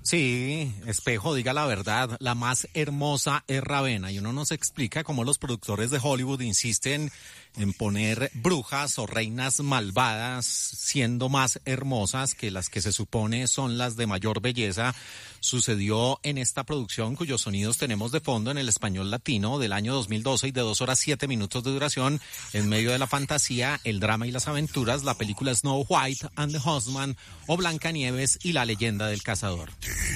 Sí, Espejo, diga la verdad, la más hermosa es Ravena, y uno nos explica cómo los productores de Hollywood insisten en poner brujas o reinas malvadas siendo más hermosas que las que se supone son las de mayor belleza. Sucedió en esta producción cuyos sonidos tenemos de fondo en el español latino del año 2012 y de 2 horas 7 minutos de duración. En medio de la fantasía, el drama y las aventuras, la película Snow White and the Huntsman o Blancanieves y la leyenda del cazador.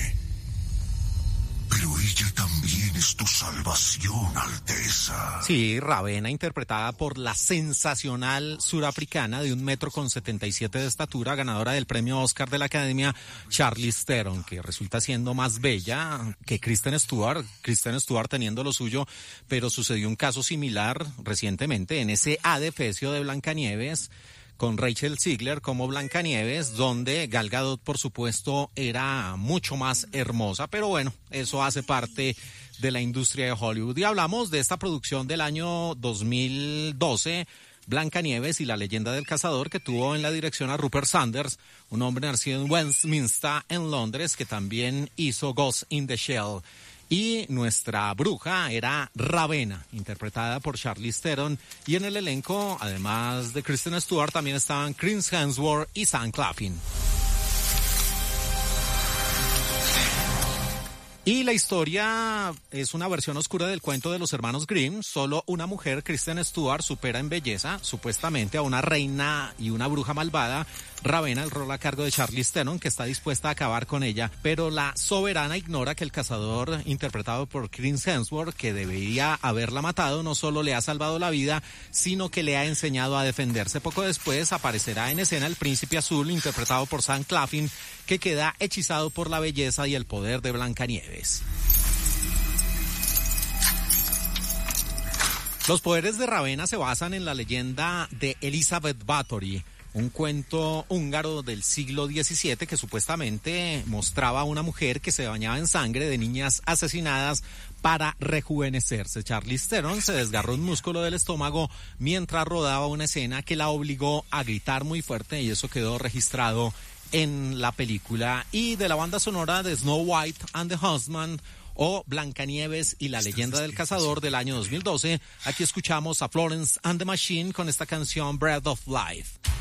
Pero ella también es tu salvación, Alteza. Sí, Ravena, interpretada por la sensacional surafricana de 1,77 m de estatura, ganadora del premio Oscar de la Academia, Charlize Theron, que resulta siendo más bella que Kristen Stewart teniendo lo suyo, pero sucedió un caso similar recientemente en ese adefesio de Blancanieves, con Rachel Zegler como Blancanieves, donde Gal Gadot, por supuesto, era mucho más hermosa, pero bueno, eso hace parte de la industria de Hollywood. Y hablamos de esta producción del año 2012, Blancanieves y la leyenda del cazador, que tuvo en la dirección a Rupert Sanders, un hombre nacido en Westminster, en Londres, que también hizo Ghost in the Shell. Y nuestra bruja era Ravena, interpretada por Charlize Theron. Y en el elenco, además de Kristen Stewart, también estaban Chris Hemsworth y Sam Claflin. Y la historia es una versión oscura del cuento de los hermanos Grimm. Solo una mujer, Kristen Stewart, supera en belleza, supuestamente, a una reina y una bruja malvada. Ravena, el rol a cargo de Charlize Theron, que está dispuesta a acabar con ella, pero la soberana ignora que el cazador, interpretado por Chris Hemsworth, que debería haberla matado, no solo le ha salvado la vida, sino que le ha enseñado a defenderse. Poco después aparecerá en escena el príncipe azul, interpretado por Sam Claflin, que queda hechizado por la belleza y el poder de Blancanieves. Los poderes de Ravena se basan en la leyenda de Elizabeth Bathory, un cuento húngaro del siglo XVII que supuestamente mostraba a una mujer que se bañaba en sangre de niñas asesinadas para rejuvenecerse. Charlize Theron se desgarró un músculo del estómago mientras rodaba una escena que la obligó a gritar muy fuerte, y eso quedó registrado en la película. Y de la banda sonora de Snow White and the Huntsman o Blancanieves y la leyenda del cazador del año 2012, aquí escuchamos a Florence and the Machine con esta canción Breath of Life.